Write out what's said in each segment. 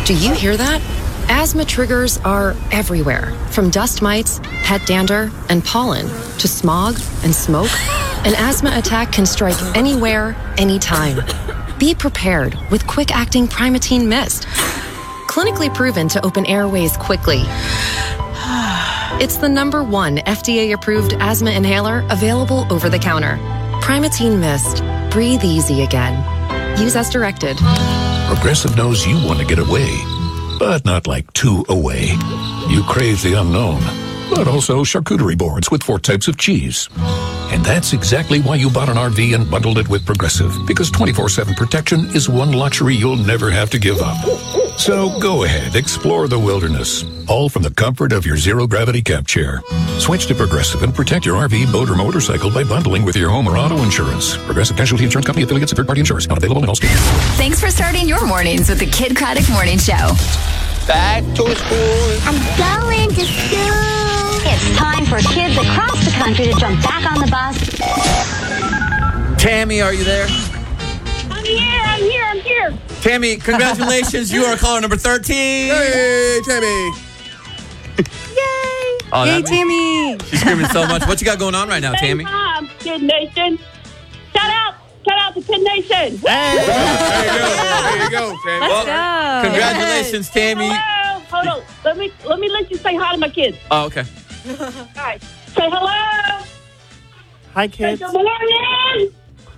Do you hear that? Asthma triggers are everywhere, from dust mites, pet dander, and pollen, to smog and smoke. An asthma attack can strike anywhere, anytime. Be prepared with quick-acting Primatene Mist. Clinically proven to open airways quickly. It's the #1 FDA-approved asthma inhaler available over the counter. Primatene Mist. Breathe easy again. Use as directed. Progressive knows you want to get away, but not like too away. You crave the unknown, but also charcuterie boards with 4 types of cheese. And that's exactly why you bought an RV and bundled it with Progressive, because 24/7 protection is one luxury you'll never have to give up. So go ahead, explore the wilderness, all from the comfort of your zero-gravity camp chair. Switch to Progressive and protect your RV, boat, or motorcycle by bundling with your home or auto insurance. Progressive Casualty Insurance Company, affiliates, and third-party insurance. Not available in all states. Thanks for starting your mornings with the Kid Craddock Morning Show. Back to school. I'm going to school. It's time for kids across the country to jump back on the bus. Tammy, are you there? I'm here. Tammy, congratulations. You are caller number 13. Hey, Tammy. Yay! Oh, Yay, Tammy! She's screaming so much. What you got going on right now, Tammy? Mom, Kid Nation. Shout out to Kid Nation. Hey! There you go, Tammy. Let's go. Congratulations, Tammy. Hello. Hold on. Let me let you say hi to my kids. Oh, okay. All right. Say hello. Hi, Say kids. good morning.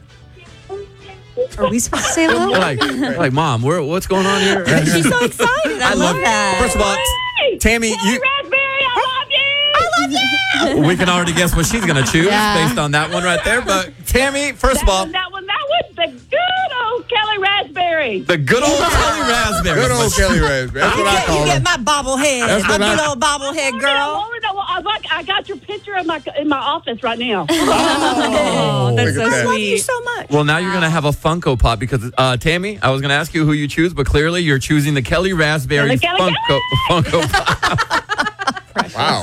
Are we supposed to say hello? Like, Mom, what's going on here? She's so excited. I love that. First of all, Hey, Tammy, Kelly Raspberry, I love you. we can already guess what she's going to choose based on that one right there. But Tammy, first of all, That was the good old Kelly Raspberry. the good old Kelly Raspberry. Good old Kelly Raspberry. That's what I call You her. get my bobblehead. That's My what good old bobblehead girl. I got your picture in my office right now. Oh, that's Look at so that. sweet. Love you so much. Well, now you're going to have a Funko Pop because, Tammy, I was going to ask you who you choose, but clearly you're choosing the Kelly Raspberry Kelly. Funko Pop. Wow.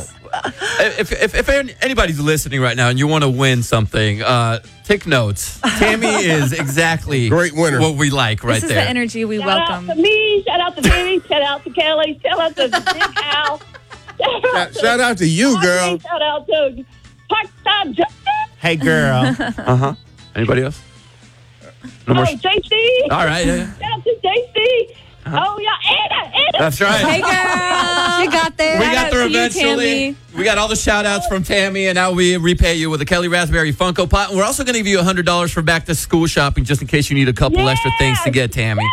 If anybody's listening right now and you want to win something, take notes. Tammy is exactly Great winner. what we like right This is there. the energy we Shout welcome. out to me. Shout out to Tammy. Shout out to Kelly. Shout out to Big Al. Shout out to you, girl. Shout out to Part-Time Joe. Hey, girl. Anybody else? Oh, JC. All right. Yeah. Shout out to JC. Oh, yeah. Anna. That's right. Hey, girl. She got there. We got there Shout out to you, eventually. Tammy. We got all the shout outs from Tammy, and now we repay you with a Kelly Raspberry Funko Pop. And we're also going to give you $100 for back to school shopping just in case you need a couple extra things to get, Tammy.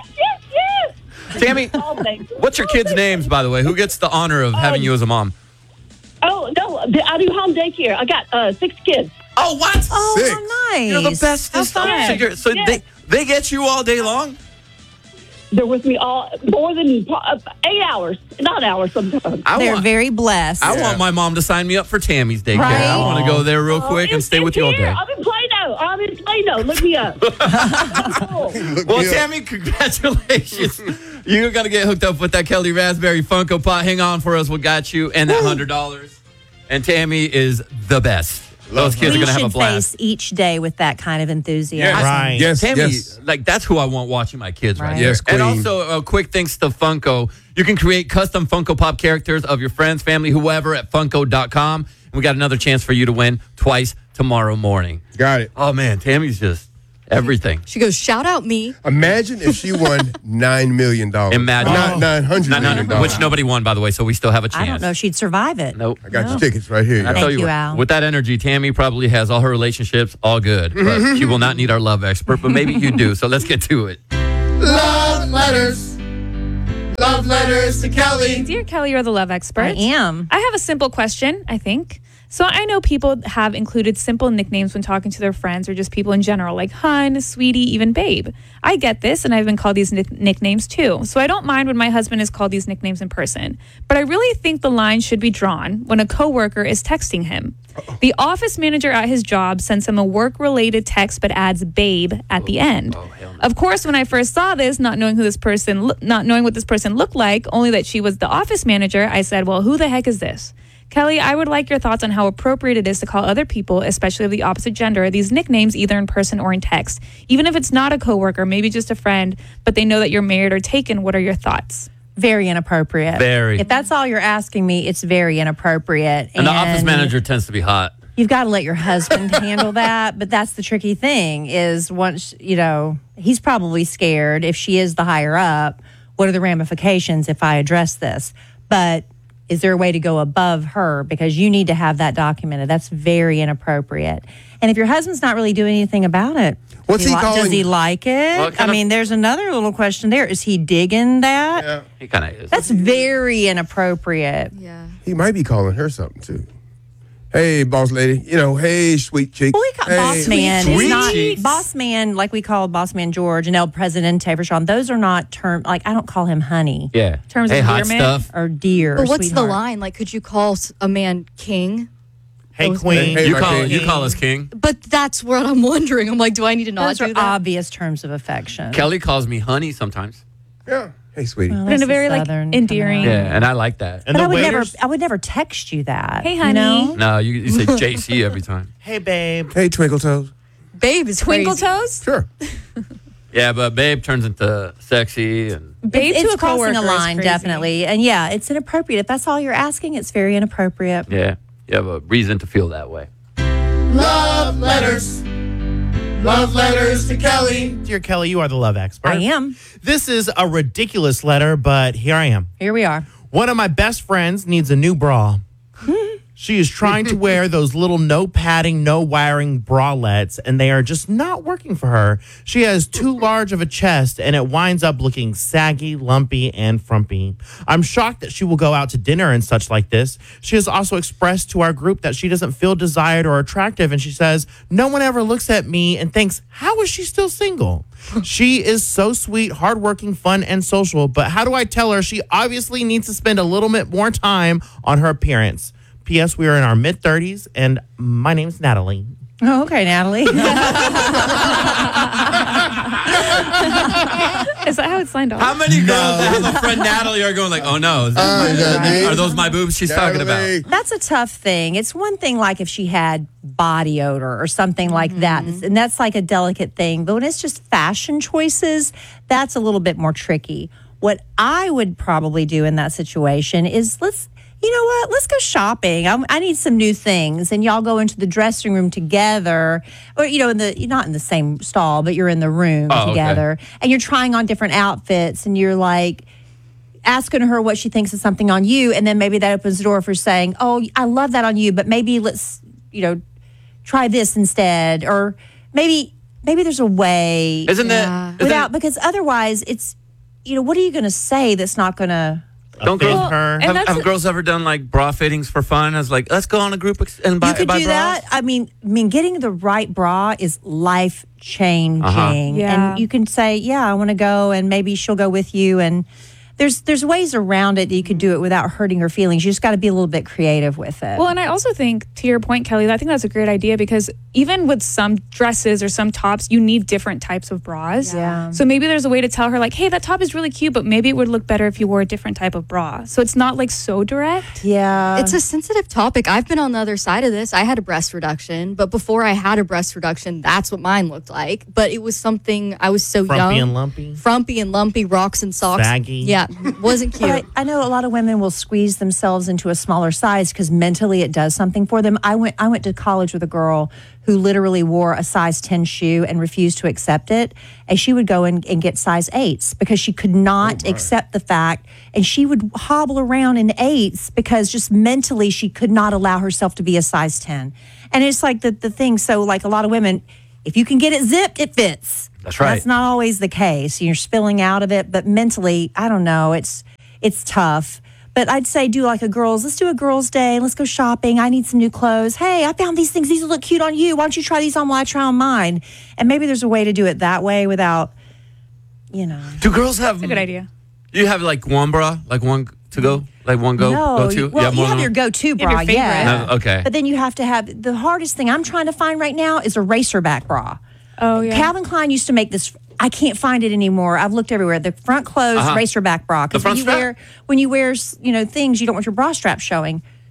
Yes. Tammy, Oh, thanks. what's your kids' names, by the way? Who gets the honor of having you as a mom? Oh, no. I do home daycare. I got 6 kids. Oh, what? Oh, Sick. how nice. You're the best. How fun. So Yes. they get you all day long? They're with me all more than 8 hours, 9 hours sometimes. They're very blessed. I want my mom to sign me up for Tammy's daycare. Right? I want to go there real quick and stay with you all day. I'm in Plano. Look me up. Cool. Well, Tammy, congratulations. You're going to get hooked up with that Kelly Raspberry Funko Pop. Hang on for us. We got you and that $100. And Tammy is the best. Those kids are going to have a blast. Face each day with that kind of enthusiasm. Right. Yes, Tammy, yes. that's who I want watching my kids right, Right. here. Yes, And queen. also, a quick thanks to Funko. You can create custom Funko Pop characters of your friends, family, whoever at Funko.com. And we got another chance for you to win twice tomorrow morning. Got it. Oh, man, Tammy's just everything. She goes, shout out me. Imagine if she won $9 million. Imagine. Not $900 million. Which nobody won, by the way, so we still have a chance. I don't know if she'd survive it. Nope. I got your tickets right here. I y'all. tell Thank you, what, Al. with that energy, Tammy probably has all her relationships all good. But she will not need our love expert, but maybe you do. So let's get to it. Love letters. Love letters to Kelly. Dear Kelly, you're the love expert. I am. I have a simple question, I think. So I know people have included simple nicknames when talking to their friends or just people in general, like hun, sweetie, even babe. I get this, and I've been called these nicknames too. So I don't mind when my husband is called these nicknames in person. But I really think the line should be drawn when a coworker is texting him. The office manager at his job sends him a work-related text but adds babe at the end. Of course, when I first saw this, not knowing what this person looked like, only that she was the office manager, I said, well, who the heck is this? Kelly, I would like your thoughts on how appropriate it is to call other people, especially of the opposite gender, these nicknames either in person or in text. Even if it's not a coworker, maybe just a friend, but they know that you're married or taken. What are your thoughts? Very inappropriate. Very. If that's all you're asking me, it's very inappropriate. And the office manager tends to be hot. You've got to let your husband handle that. But that's the tricky thing is once, he's probably scared if she is the higher up. What are the ramifications if I address this? But is there a way to go above her? Because you need to have that documented. That's very inappropriate. And if your husband's not really doing anything about it, What's he calling? does he like it? Well, there's another little question there. Is he digging that? Yeah. He kind of is. That's very inappropriate. Yeah. He might be calling her something, too. Hey, boss lady. Hey, sweet cheek. Well, we call hey, boss man. sweet It's not cheeks. boss man like we call boss man George and El Presidente for Sean. Those are not terms. Like I don't call him honey. Yeah. Terms hey, of hot endearment? stuff. Or dear. But what's the sweetheart. line? Like, could you call a man king? Hey, queen. Hey, You my call king. us king. But that's what I'm wondering. I'm like, do I need to not Those do are that? obvious terms of affection. Kelly calls me honey sometimes. Yeah. Hey, sweetie. Well, But in that's a very the like Southern endearing. coming out. Yeah, and I like that. And But the I waiters. would never text you that. Hey, you honey. know? No, you say JC every time. Hey, babe. Hey, twinkle toes. Babe is Twinkle crazy. toes? Sure. Yeah, but babe turns into sexy and Babe to It's a crossing coworker a is line, crazy. definitely. And yeah, it's inappropriate. If that's all you're asking, it's very inappropriate. yeah, you have a reason to feel that way. Love letters. Love letters to Kelly. Dear Kelly, you are the love expert. I am. This is a ridiculous letter, but here I am. Here we are. One of my best friends needs a new bra. She is trying to wear those little no padding, no wiring bralettes, and they are just not working for her. She has too large of a chest, and it winds up looking saggy, lumpy, and frumpy. I'm shocked that she will go out to dinner and such like this. She has also expressed to our group that she doesn't feel desired or attractive, and she says, no one ever looks at me and thinks, how is she still single? She is so sweet, hardworking, fun, and social, but how do I tell her she obviously needs to spend a little bit more time on her appearance? P.S. We are in our mid-30s, and my name's Natalie. Oh, okay, Natalie. Is that how it's signed off? How many girls that have a friend Natalie are going like, oh no, are those my boobs she's talking about? That's a tough thing. It's one thing like if she had body odor or something like that, and that's like a delicate thing. But when it's just fashion choices, that's a little bit more tricky. What I would probably do in that situation is you know what? Let's go shopping. I need some new things, and y'all go into the dressing room together, or you're not in the same stall, but you're in the room together, and you're trying on different outfits, and you're like asking her what she thinks of something on you, and then maybe that opens the door for saying, "Oh, I love that on you, but maybe let's try this instead," or maybe there's a way. Isn't that because otherwise it's what are you going to say that's not going to. Don't offend girls, her. have girls ever done like bra fittings for fun? As like, let's go on a group and buy You could buy do bras? that. I mean, getting the right bra is life changing, Yeah. and you can say, "Yeah, I want to go," and maybe she'll go with you. And there's ways around it that you could do it without hurting her feelings. You just got to be a little bit creative with it. Well, and I also think, to your point, Kelly, I think that's a great idea because even with some dresses or some tops, you need different types of bras. Yeah. So maybe there's a way to tell her, like, hey, that top is really cute, but maybe it would look better if you wore a different type of bra. So it's not like so direct. Yeah. It's a sensitive topic. I've been on the other side of this. I had a breast reduction, but before I had a breast reduction, that's what mine looked like. But it was something, I was so Frumpy young. and lumpy. Frumpy and lumpy, rocks and socks. Saggy. Yeah, wasn't cute. But I know a lot of women will squeeze themselves into a smaller size because mentally it does something for them. I went to college with a girl who literally wore a size 10 shoe and refused to accept it. And she would go and get size 8s because she could not accept the fact. And she would hobble around in 8s because just mentally she could not allow herself to be a size 10. And it's like the thing. So like a lot of women, if you can get it zipped, it fits. That's right. That's not always the case. You're spilling out of it. But mentally, I don't know. It's tough. But I'd say let's do a girls' day. Let's go shopping. I need some new clothes. Hey, I found these things. These look cute on you. Why don't you try these on while I try on mine? And maybe there's a way to do it that way without, Do girls have... That's a good idea. You have like one bra? Like one to go? Like one go to? Well, you more have than your one? go-to bra, your favorite. yeah. No, okay. But then you have to have, the hardest thing I'm trying to find right now is a racerback bra. Oh, yeah. Calvin Klein used to make this. I can't find it anymore. I've looked everywhere. The front closed racerback bra. The front Because when you wear things, you don't want your bra strap showing.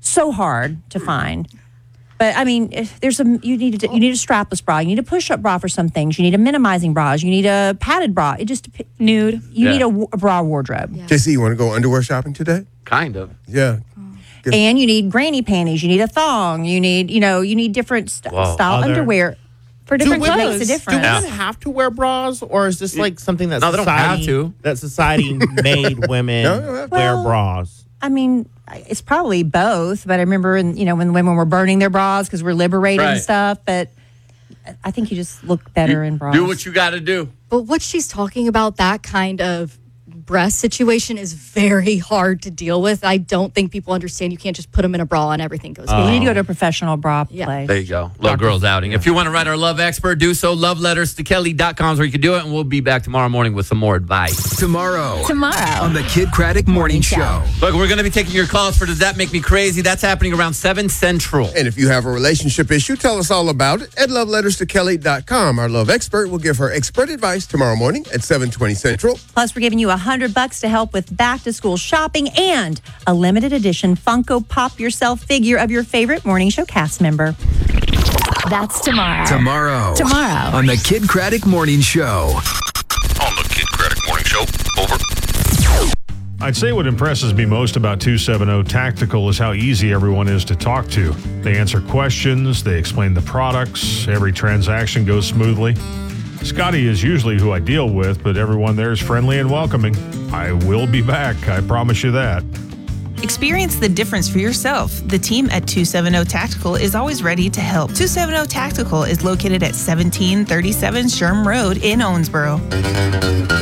so hard to find. But I mean, you need a strapless bra, you need a push-up bra for some things, you need a minimizing bras, you need a padded bra. It just nude. You need a bra wardrobe. Yeah. JC, you want to go underwear shopping today? Kind of. Yeah. And you need granny panties, you need a thong, you need different style underwear. For different Makes clothes. a Do difference. women have to wear bras, or is this like something that No, they don't have to. that society made women wear bras? I mean, it's probably both, but I remember when women were burning their bras because we're liberated and stuff, but I think you just look better in bras. Do what you got to do. But what she's talking about, that kind of breast situation, is very hard to deal with. I don't think people understand you can't just put them in a bra and everything goes You fine. need to go to a professional bra place. There you go. Love Girls Outing. If you want to write our love expert, do so. Loveletterstokelly.com is where you can do it, and we'll be back tomorrow morning with some more advice. Tomorrow on the Kid Craddock Morning Show. Look, we're going to be taking your calls for Does That Make Me Crazy? That's happening around 7 Central. And if you have a relationship issue, tell us all about it at loveletterstokelly.com. Our love expert will give her expert advice tomorrow morning at 7:20 Central. Plus, we're giving you $100 to help with back-to-school shopping and a limited edition Funko Pop Yourself figure of your favorite morning show cast member. That's tomorrow. Tomorrow on the Kid Craddock Morning Show. On the Kid Craddock Morning Show. Over. I'd say what impresses me most about 270 Tactical is how easy everyone is to talk to. They answer questions, they explain the products, every transaction goes smoothly. Scotty is usually who I deal with, but everyone there is friendly and welcoming. I will be back, I promise you that. Experience the difference for yourself. The team at 270 Tactical is always ready to help. 270 Tactical is located at 1737 Sherm Road in Owensboro.